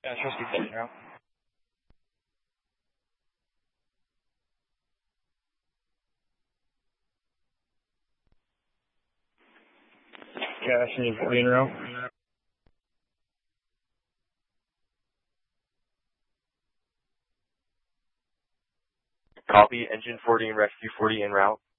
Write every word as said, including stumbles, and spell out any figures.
Yeah, trustee forty en route. Cash engine forty en route. Copy, engine forty and rescue forty en route.